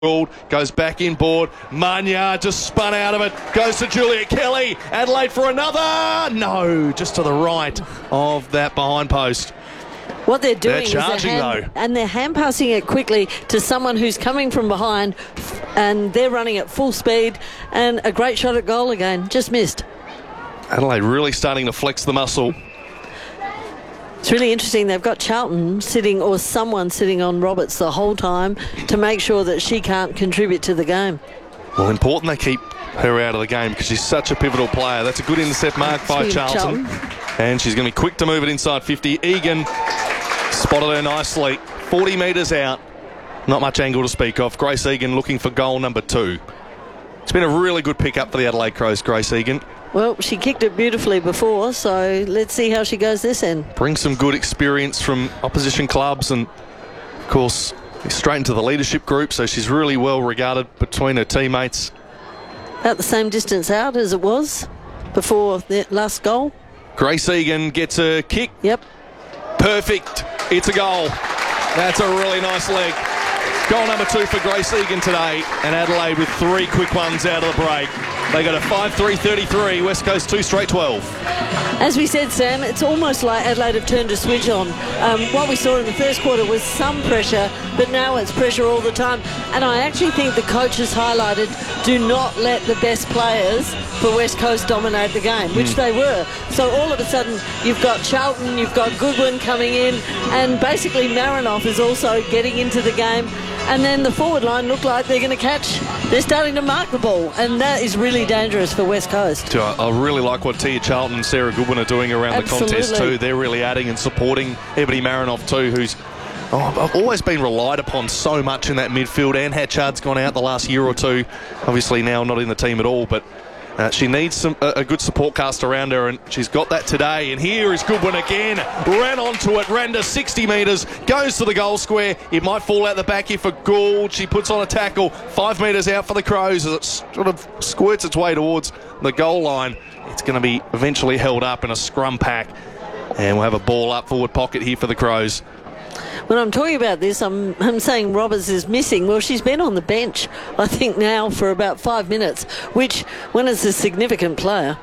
Goes back inboard. Manya just spun out of it. Goes to Julia Kelly. Adelaide for another. No, just to the right of that behind post. What they're doing They're charging, though. And they're hand passing it quickly to someone who's coming from behind, and they're running at full speed. And a great shot at goal again. Just missed. Adelaide really starting to flex the muscle. It's really interesting. They've got Charlton sitting, or someone sitting on Roberts the whole time to make sure that she can't contribute to the game. Well, important they keep her out of the game because she's such a pivotal player. That's a good intercept mark by Charlton. And she's going to be quick to move it inside 50. Egan spotted her nicely. 40 metres out. Not much angle to speak of. Grace Egan looking for goal number 2. It's been a really good pick-up for the Adelaide Crows, Grace Egan. Well, she kicked it beautifully before, so let's see how she goes this end. Brings some good experience from opposition clubs and, of course, straight into the leadership group, so she's really well regarded between her teammates. About the same distance out as it was before the last goal. Grace Egan gets a kick. Yep. Perfect. It's a goal. That's a really nice leg. Goal number 2 for Grace Egan today, and Adelaide with 3 quick ones out of the break. They got a 5-3-33, West Coast 2 straight 12. As we said, Sam, it's almost like Adelaide have turned a switch on. What we saw in the first quarter was some pressure, but now it's pressure all the time. And I actually think the coach has highlighted, do not let the best players for West Coast dominate the game, which they were. So all of a sudden, you've got Charlton, you've got Goodwin coming in, and basically Marinoff is also getting into the game. And then the forward line look like they're going to catch. They're starting to mark the ball, and that is really dangerous for West Coast. I really like what Tia Charlton and Sarah Goodwin are doing around the contest too. They're really adding and supporting Ebony Marinoff too, who's always been relied upon so much in that midfield. Anne Hatchard's gone out the last year or two. Obviously now not in the team at all, but she needs a good support cast around her, and she's got that today. And here is Goodwin again. Ran onto it, ran to 60 metres, goes to the goal square. It might fall out the back here for Gould. She puts on a tackle, 5 metres out for the Crows as it sort of squirts its way towards the goal line. It's going to be eventually held up in a scrum pack, and we'll have a ball up forward pocket here for the Crows. When I'm talking about this, I'm saying Roberts is missing. Well, she's been on the bench, I think, now for about 5 minutes, which, when it's a significant player.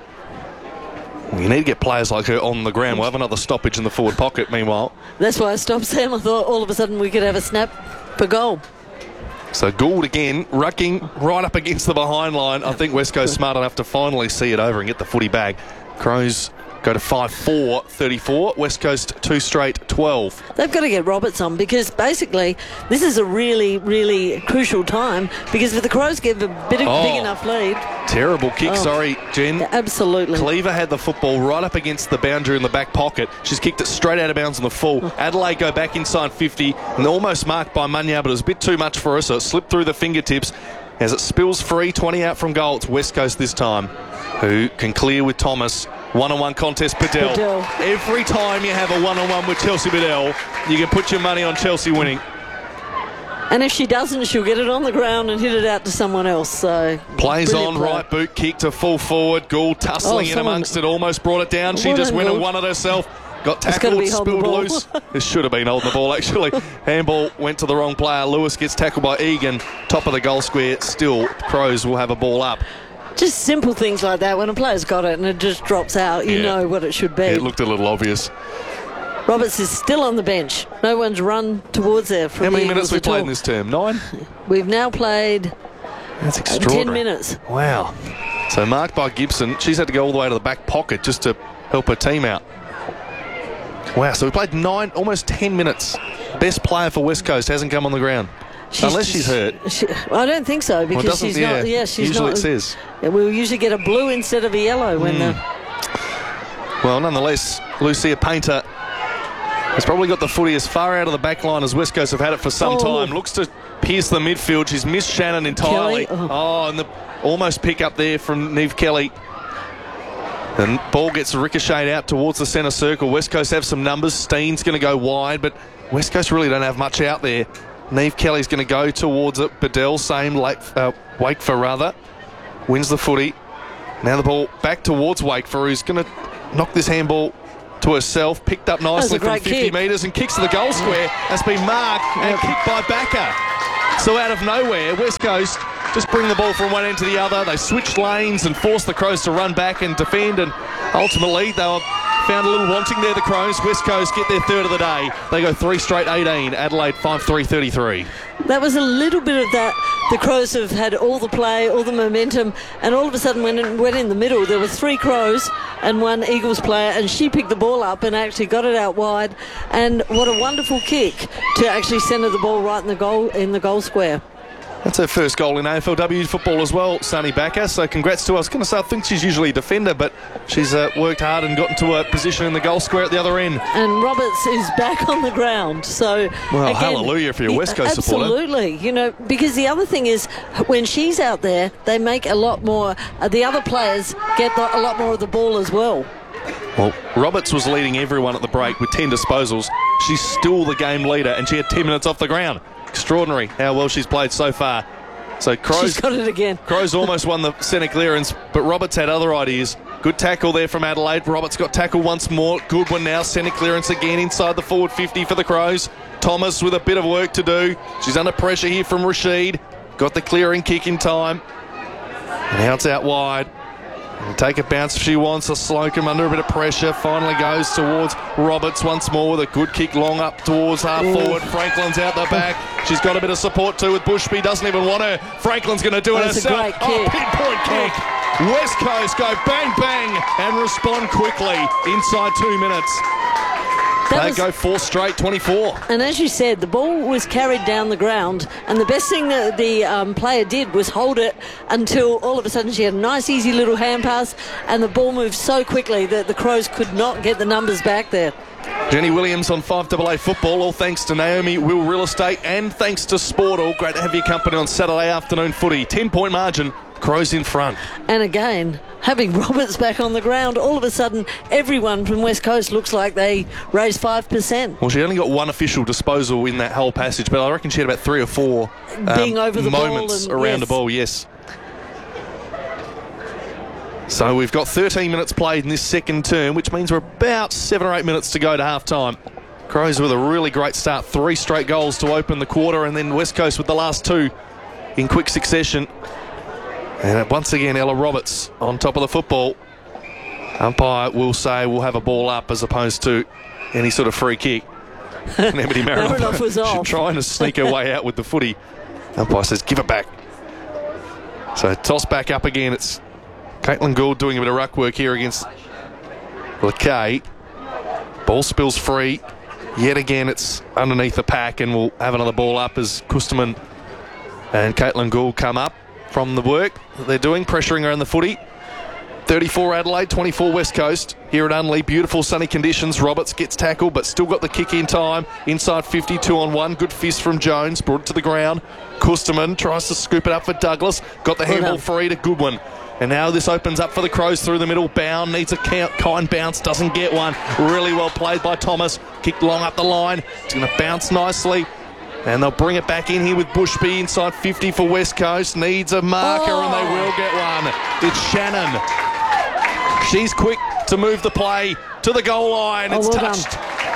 Well, you need to get players like her on the ground. We'll have another stoppage in the forward pocket, meanwhile. That's why I stopped, Sam. I thought all of a sudden we could have a snap for goal. So Gould again, rucking right up against the behind line. I think West Coast smart enough to finally see it over and get the footy back. Crows go to 5-4-34. West Coast 2 straight 12. They've got to get Roberts on, because basically this is a really, really crucial time, because if the Crows give a big enough lead. Terrible kick, sorry, Jen. Absolutely. Cleaver had the football right up against the boundary in the back pocket. She's kicked it straight out of bounds on the full. Adelaide go back inside 50 and almost marked by Munya, but it was a bit too much for her, so it slipped through the fingertips. As it spills free, 20 out from goal. It's West Coast this time, who can clear with Thomas. One-on-one contest, Bedell. Every time you have a one-on-one with Chelsea Bedell, you can put your money on Chelsea winning. And if she doesn't, she'll get it on the ground and hit it out to someone else. So plays on, right boot kick to full forward. Gould tussling in amongst it, almost brought it down. She just went and won it herself. Got tackled, spilled loose. This should have been holding the ball, actually. Handball went to the wrong player. Lewis gets tackled by Egan. Top of the goal square. Still, Crows will have a ball up. Just simple things like that. When a player's got it and it just drops out, you know what it should be. It looked a little obvious. Roberts is still on the bench. No one's run towards there. How many minutes we played in this term? 9? We've now played 10 minutes. Wow. So marked by Gibson. She's had to go all the way to the back pocket just to help her team out. Wow, so we played 9, almost 10 minutes. Best player for West Coast hasn't come on the ground. Unless she's hurt. I don't think so, because she's not. Yeah, she's usually not. It says. We'll usually get a blue instead of a yellow when the. Well, nonetheless, Lucia Painter has probably got the footy as far out of the back line as West Coast have had it for some time. Looks to pierce the midfield. She's missed Shannon entirely. And the almost pick up there from Neve Kelly. The ball gets ricocheted out towards the centre circle. West Coast have some numbers. Steen's going to go wide, but West Coast really don't have much out there. Neve Kelly's going to go towards it. Bedell, same, Wakefer rather, wins the footy. Now the ball back towards Wakefer, who's going to knock this handball to herself. Picked up nicely from 50 metres and kicks to the goal square. Has been marked and kicked by Backer. So out of nowhere, West Coast just bring the ball from one end to the other. They switched lanes and forced the Crows to run back and defend, and ultimately they were found a little wanting there, the Crows. West Coast get their third of the day. They go 3 straight 18. Adelaide 5-3-33. That was a little bit of that. The Crows have had all the play, all the momentum, and all of a sudden when it went in the middle, there were 3 Crows and 1 Eagles player, and she picked the ball up and actually got it out wide. And what a wonderful kick to actually centre the ball right in the goal square. That's her first goal in AFLW football as well, Sunny Backer. So congrats to her. I was going to say, I think she's usually a defender, but she's worked hard and got into a position in the goal square at the other end. And Roberts is back on the ground. So, well, again, hallelujah for your West Coast supporter. Absolutely. You know, because the other thing is, when she's out there, they make a lot more. The other players get a lot more of the ball as well. Well, Roberts was leading everyone at the break with 10 disposals. She's still the game leader, and she had 10 minutes off the ground. Extraordinary how well she's played so far. So She's got it again. Crows almost won the centre clearance, but Roberts had other ideas. Good tackle there from Adelaide. Roberts got tackle once more. Good one now. Centre clearance again inside the forward 50 for the Crows. Thomas with a bit of work to do. She's under pressure here from Rashid. Got the clearing kick in time. And now it's out wide. And take a bounce if she wants. A Slocum under a bit of pressure. Finally goes towards Roberts once more with a good kick long up towards half forward. Franklin's out the back. She's got a bit of support too with Bushby. Doesn't even want her. Franklin's going to do it herself. A great kick. Pinpoint kick. West Coast go bang bang and respond quickly inside 2 minutes. They go 4 straight 24. And as you said, the ball was carried down the ground, and the best thing that the player did was hold it until all of a sudden she had a nice easy little hand pass, and the ball moved so quickly that the Crows could not get the numbers back there. Jenny Williams on 5AA Football, all thanks to Naomi Will Real Estate and thanks to Sport All. Great to have your company on Saturday afternoon footy. 10-point margin, Crows in front. And again, having Roberts back on the ground, all of a sudden everyone from West Coast looks like they raised 5%. Well, she only got 1 official disposal in that whole passage, but I reckon she had about 3 or 4 being over the moments ball around the ball, yes. So we've got 13 minutes played in this second term, which means we're about 7 or 8 minutes to go to half-time. Crows with a really great start, 3 straight goals to open the quarter, and then West Coast with the last 2 in quick succession. And once again, Ella Roberts on top of the football. Umpire will say we'll have a ball up as opposed to any sort of free kick. And Emily Marinoff was off. trying to sneak her way out with the footy. Umpire says, give it back. So toss back up again. It's Caitlin Gould doing a bit of ruck work here against LeKay. Ball spills free. Yet again, it's underneath the pack, and we'll have another ball up as Kusterman and Caitlin Gould come up from the work that they're doing, pressuring around the footy. 34 Adelaide, 24 West Coast. Here at Unley, beautiful sunny conditions. Roberts gets tackled, but still got the kick in time. Inside 50, 2-on-1. Good fist from Jones, brought it to the ground. Kusterman tries to scoop it up for Douglas. Got the handball free to Goodwin. And now this opens up for the Crows through the middle. Bound needs a kind bounce, doesn't get one. Really well played by Thomas. Kicked long up the line. It's going to bounce nicely. And they'll bring it back in here with Bushby inside 50 for West Coast. Needs a marker, and they will get one. It's Shannon. She's quick to move the play to the goal line. It's touched.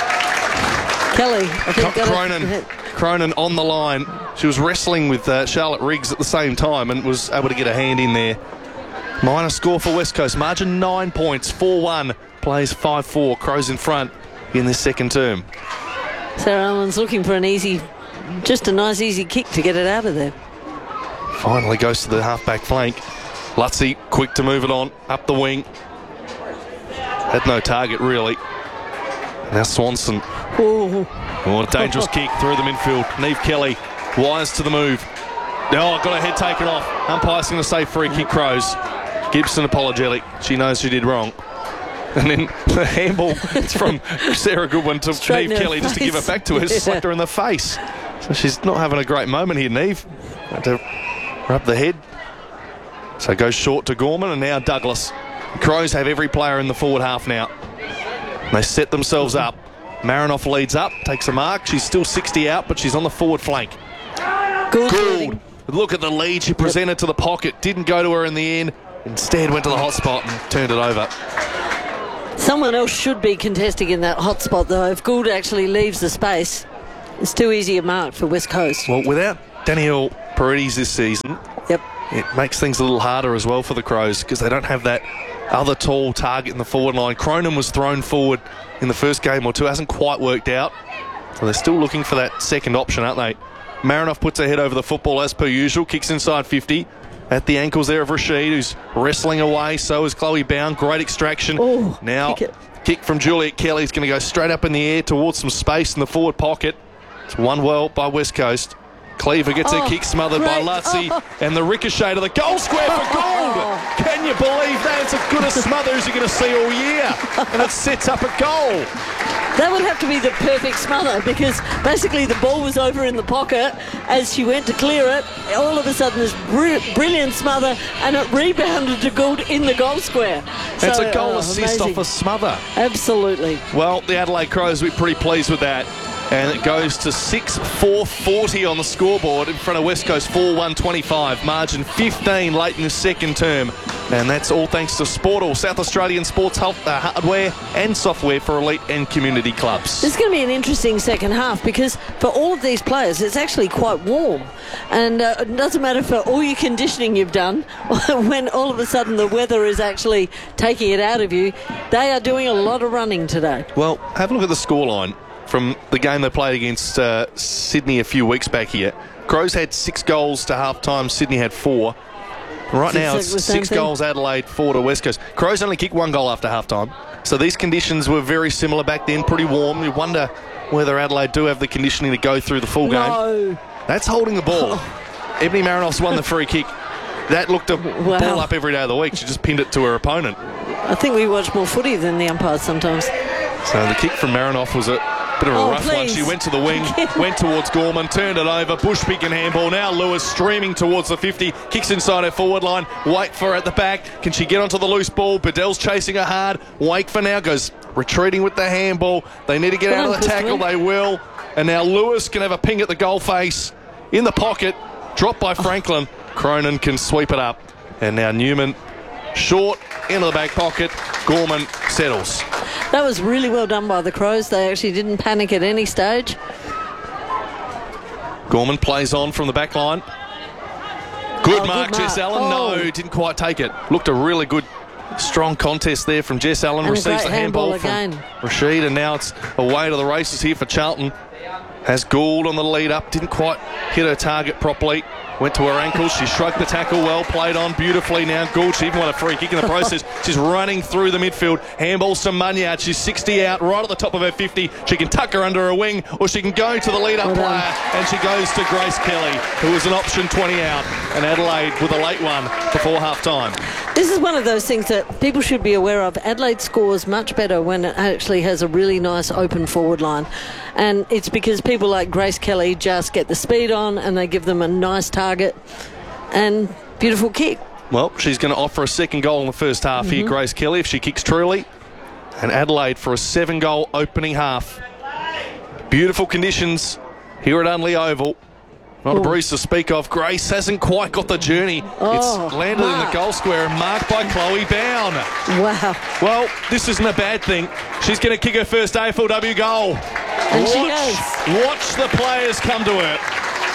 Kelly, I think Cronin on the line. She was wrestling with Charlotte Riggs at the same time and was able to get a hand in there. Minor score for West Coast. Margin 9 points. 4-1. Plays 5-4. Crows in front in this second term. Sarah Allen's looking for just a nice easy kick to get it out of there. Finally goes to the half-back flank. Lutzy quick to move it on. Up the wing. Had no target, really. Now Swanson. Ooh. Oh, a dangerous kick through the midfield. Neve Kelly, wise to the move. Oh, got her head taken off. Umpire's going to say free kick, Crows. Gibson apologetic. She knows she did wrong. And then the handball it's from Sarah Goodwin to Neve Kelly just to give it back to her. Slapped her in the face. So she's not having a great moment here, Neve. Had to rub the head. So goes short to Gorman, and now Douglas. The Crows have every player in the forward half now. They set themselves up. Marinoff leads up, takes a mark. She's still 60 out, but she's on the forward flank. Gould. Look at the lead she presented to the pocket. Didn't go to her in the end. Instead went to the hot spot and turned it over. Someone else should be contesting in that hot spot, though. If Gould actually leaves the space, it's too easy a mark for West Coast. Well, without Danielle Paredes this season. Yep. It makes things a little harder as well for the Crows because they don't have that other tall target in the forward line. Cronin was thrown forward in the first game or two. Hasn't quite worked out. So they're still looking for that second option, aren't they? Marinoff puts her head over the football as per usual. Kicks inside 50. At the ankles there of Rashid, who's wrestling away. So is Chloe Bound. Great extraction. Ooh, now, kick from Juliet Kelly. Is going to go straight up in the air towards some space in the forward pocket. It's won well by West Coast. Cleaver gets her kick smothered by Lutzi, and the ricochet to the goal square for gold. Can you believe that? It's as good a smother as you're going to see all year, and it sets up a goal. That would have to be the perfect smother because basically the ball was over in the pocket as she went to clear it. All of a sudden this brilliant smother, and it rebounded to Gould in the goal square. It's a goal assist off a smother. Absolutely. Well, the Adelaide Crows will be pretty pleased with that. And it goes to 6-4-40 on the scoreboard in front of West Coast 4-1-25. Margin 15 late in the second term. And that's all thanks to Sportal, South Australian sports hardware and software for elite and community clubs. It's going to be an interesting second half because for all of these players, it's actually quite warm. And it doesn't matter for all your conditioning you've done, when all of a sudden the weather is actually taking it out of you, they are doing a lot of running today. Well, have a look at the scoreline from the game they played against Sydney a few weeks back here. Crows had 6 goals to half-time. Sydney had 4. Right now it's 6 goals Adelaide, 4 to West Coast. Crows only kicked 1 goal after half-time. So these conditions were very similar back then, pretty warm. You wonder whether Adelaide do have the conditioning to go through the full game. That's holding the ball. Ebony Marinoff's won the free kick. That looked a ball up every day of the week. She just pinned it to her opponent. I think we watch more footy than the umpires sometimes. So the kick from Marinoff was a bit of a rough one. She went to the wing, went towards Gorman, turned it over. Bush-Pick and handball. Now Lewis streaming towards the 50. Kicks inside her forward line. Wait for her at the back. Can she get onto the loose ball? Bedell's chasing her hard. Wake for now goes retreating with the handball. They need to get out of the tackle. They will. And now Lewis can have a ping at the goal face. In the pocket. Dropped by Franklin. Cronin can sweep it up. And now Newman short into the back pocket. Gorman settles. That was really well done by the Crows. They actually didn't panic at any stage. Gorman plays on from the back line. Good mark, Jess Allen. No, didn't quite take it. Looked a really good, strong contest there from Jess Allen. And receives the handball from Rashid, and now it's away to the races here for Charlton. Has Gould on the lead up. Didn't quite hit her target properly. Went to her ankles. She shrugged the tackle well. Played on beautifully now. Gould, she even won a free kick in the process. She's running through the midfield. Handballs to Munyard. She's 60 out, right at the top of her 50. She can tuck her under her wing, or she can go to the lead-up player, and she goes to Grace Kelly, who was an option 20 out. And Adelaide with a late one before half-time. This is one of those things that people should be aware of. Adelaide scores much better when it actually has a really nice open forward line. And it's because people like Grace Kelly just get the speed on and they give them a nice target and beautiful kick. Well, she's going to offer a second goal in the first half here, Grace Kelly, if she kicks truly. And Adelaide for a 7-goal opening half. Beautiful conditions here at Unley Oval. Not a breeze to speak of. Grace hasn't quite got the journey. It's landed in the goal square and marked by Chloe Bown. Wow. Well, this isn't a bad thing. She's going to kick her first AFLW goal. And she has. Watch the players come to her.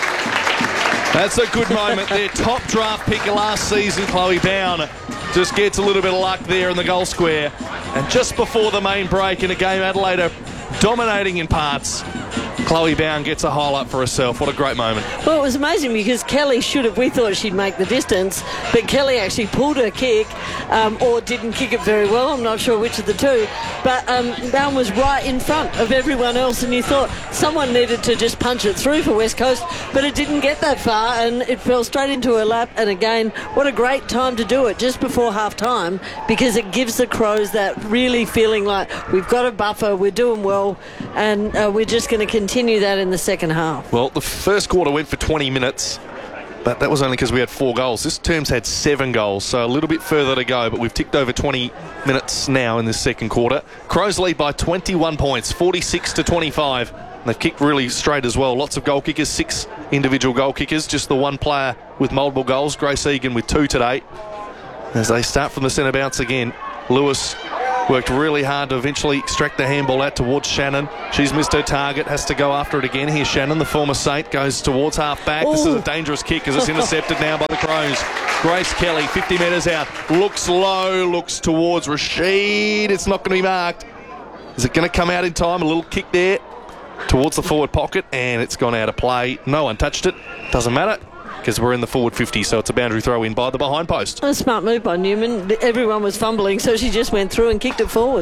That's a good moment. Their top draft pick last season, Chloe Bown, just gets a little bit of luck there in the goal square. And just before the main break in a game Adelaide are dominating in parts, Chloe Bown gets a highlight for herself. What a great moment. Well, it was amazing because Kelly we thought she'd make the distance, but Kelly actually pulled her kick or didn't kick it very well. I'm not sure which of the two. But Bown was right in front of everyone else, and you thought someone needed to just punch it through for West Coast, but it didn't get that far, and it fell straight into her lap. And again, what a great time to do it just before half-time, because it gives the Crows that really feeling like we've got a buffer, we're doing well, and we're just going to continue that in the second half. Well, the first quarter went for 20 minutes, but that was only because we had 4 goals. This term's had 7 goals, so a little bit further to go, but we've ticked over 20 minutes now in this second quarter. Crows lead by 21 points, 46-25. They've kicked really straight as well. Lots of goal kickers, 6 individual goal kickers, just the one player with multiple goals, Grace Egan with 2 today. As they start from the centre bounce again, Lewis Worked really hard to eventually extract the handball out towards Shannon. She's missed her target, has to go after it again. Here's Shannon, the former Saint, goes towards half-back. This is a dangerous kick as it's intercepted now by the Crows. Grace Kelly, 50 metres out, looks low, looks towards Rashid. It's not going to be marked. Is it going to come out in time? A little kick there towards the forward pocket, and it's gone out of play. No one touched it. Doesn't matter, because we're in the forward 50, so it's a boundary throw in by the behind post. A smart move by Newman. Everyone was fumbling, so she just went through and kicked it forward.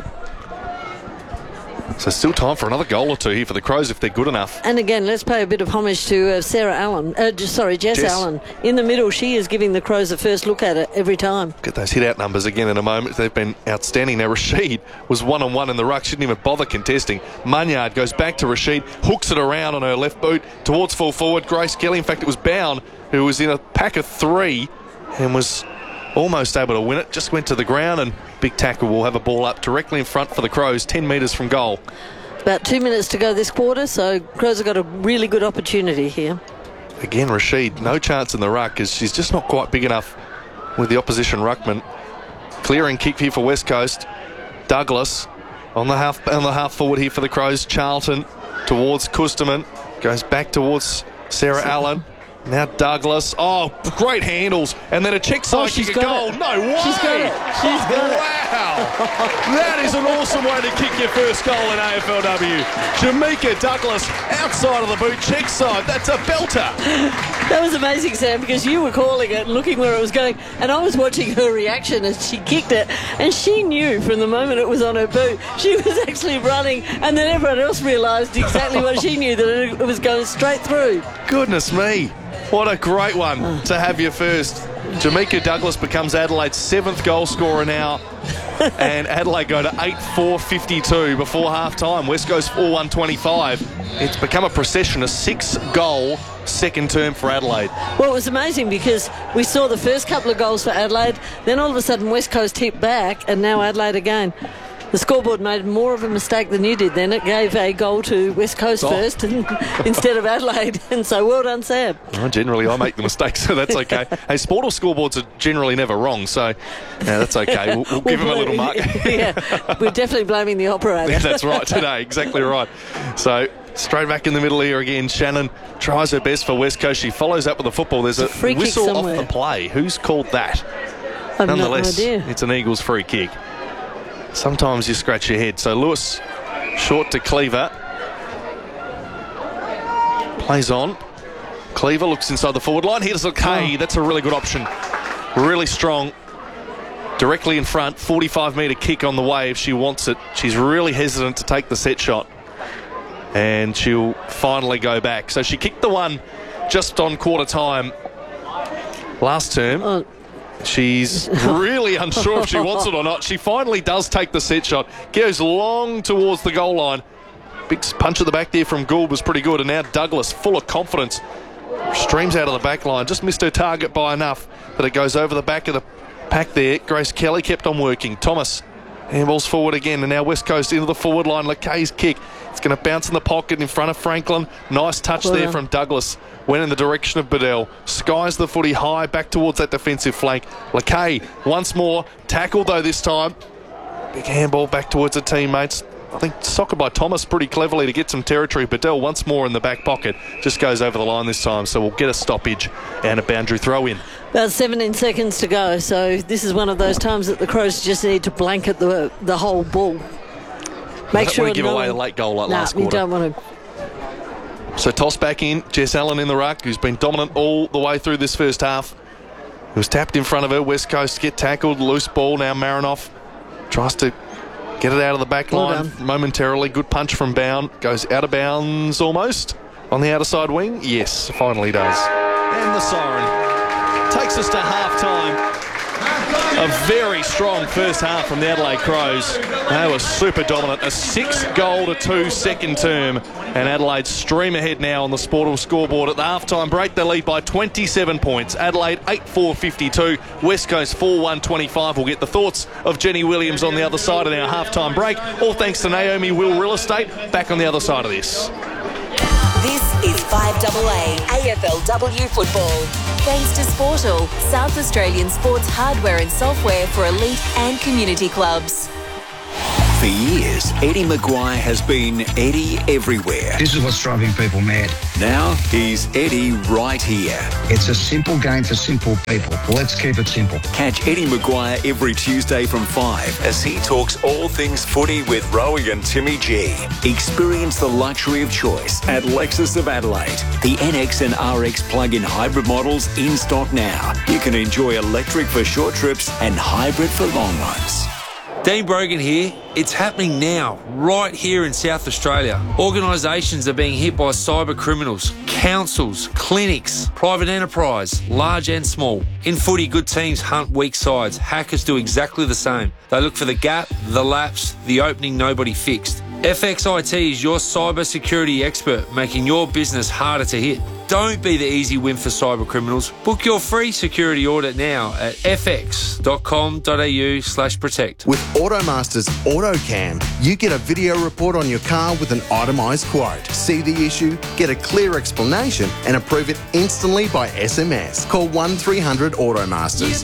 So still time for another goal or two here for the Crows if they're good enough. And again, let's pay a bit of homage to Jess Allen. In the middle, she is giving the Crows the first look at it every time. Get those hit-out numbers again in a moment. They've been outstanding. Now, Rashid was one-on-one in the ruck. She didn't even bother contesting. Munyard goes back to Rashid, hooks it around on her left boot towards full forward. Grace Kelly, in fact, it was Bown, who was in a pack of three and was almost able to win it. Just went to the ground, and big tackle will have a ball up directly in front for the Crows, 10 metres from goal. About 2 minutes to go this quarter, so Crows have got a really good opportunity here. Again, Rashid, no chance in the ruck as she's just not quite big enough with the opposition ruckman. Clearing kick here for West Coast. Douglas on the half forward here for the Crows. Charlton towards Kusterman, goes back towards Sarah Allen. Now Douglas. Oh, great handles. And then a check side kick, a goal. No way. She's got it. She's got it. Wow. That is an awesome way to kick your first goal in AFLW. Jamaica Douglas outside of the boot, check side. That's a belter. That was amazing, Sam, because you were calling it and looking where it was going, and I was watching her reaction as she kicked it, and she knew from the moment it was on her boot, she was actually running, and then everyone else realised exactly what she knew, that it was going straight through. Goodness me. What a great one to have your first. Jamaica Douglas becomes Adelaide's 7th goal scorer now. And Adelaide go to 8-4-52 before half-time. West Coast 4-1-25. It's become a procession, a 6-goal second term for Adelaide. Well, it was amazing because we saw the first couple of goals for Adelaide, then all of a sudden West Coast hit back, and now Adelaide again. The scoreboard made more of a mistake than you did then. It gave a goal to West Coast first instead of Adelaide. And so well done, Sam. Well, generally, I make the mistakes, so that's okay. Hey, Sportal scoreboards are generally never wrong, so that's okay. We'll give them a little mark. Yeah, we're definitely blaming the operator. Yeah, that's right today. Exactly right. So straight back in the middle here again. Shannon tries her best for West Coast. She follows up with the football. There's a free whistle kick off the play. Who's called that? I've Nonetheless, no idea. It's an Eagles free kick. Sometimes you scratch your head. So Lewis, short to Cleaver. Plays on. Cleaver looks inside the forward line. Here's okay. That's a really good option. Really strong. Directly in front. 45-metre kick on the way if she wants it. She's really hesitant to take the set shot. And she'll finally go back. So she kicked the one just on quarter time last term. She's really unsure if she wants it or not. She finally does take the set shot. Goes long towards the goal line. Big punch at the back there from Gould was pretty good. And now Douglas, full of confidence, streams out of the back line. Just missed her target by enough that it goes over the back of the pack there. Grace Kelly kept on working. Thomas handballs forward again. And now West Coast into the forward line. Lakay's kick. It's going to bounce in the pocket in front of Franklin. Nice touch there from Douglas. Went in the direction of Bedell. Skies the footy high back towards that defensive flank. Lakay once more. Tackled though this time. Big handball back towards the teammates. I think soccer by Thomas pretty cleverly to get some territory. Bedell once more in the back pocket. Just goes over the line this time. So we'll get a stoppage and a boundary throw in. About 17 seconds to go. So this is one of those times that the Crows just need to blanket the whole ball. Make sure to give away a late goal like last quarter. You don't want to. So toss back in. Jess Allen in the ruck, who's been dominant all the way through this first half. It was tapped in front of her. West Coast get tackled. Loose ball. Now Marinoff tries to get it out of the back line momentarily. Good punch from Bound. Goes out of bounds almost on the outer side wing. Yes, finally does. And the siren takes us to half-time. A very strong first half from the Adelaide Crows. They were super dominant. A 6-goal-to-2 second term. And Adelaide stream ahead now on the Sportal scoreboard. At the half-time break, they lead by 27 points. Adelaide 8-4-52. West Coast 4-1-25. We'll get the thoughts of Jenny Williams on the other side of our half-time break. All thanks to Naomi Will Real Estate. Back on the other side of this. This is 5AA AFLW football. Thanks to Sportal, South Australian sports hardware and software for elite and community clubs. For years, Eddie Maguire has been Eddie everywhere. This is what's driving people mad. Now he's Eddie right here. It's a simple game for simple people. Let's keep it simple. Catch Eddie Maguire every Tuesday from 5 as he talks all things footy with Rowie and Timmy G. Experience the luxury of choice at Lexus of Adelaide. The NX and RX plug-in hybrid models in stock now. You can enjoy electric for short trips and hybrid for long ones. Dean Brogan here. It's happening now, right here in South Australia. Organisations are being hit by cyber criminals, councils, clinics, private enterprise, large and small. In footy, good teams hunt weak sides. Hackers do exactly the same. They look for the gap, the lapse, the opening nobody fixed. FXIT is your cyber security expert, making your business harder to hit. Don't be the easy win for cyber criminals. Book your free security audit now at fx.com.au/protect. With Automasters AutoCam, you get a video report on your car with an itemised quote. See the issue, get a clear explanation and approve it instantly by SMS. Call 1300 Automasters.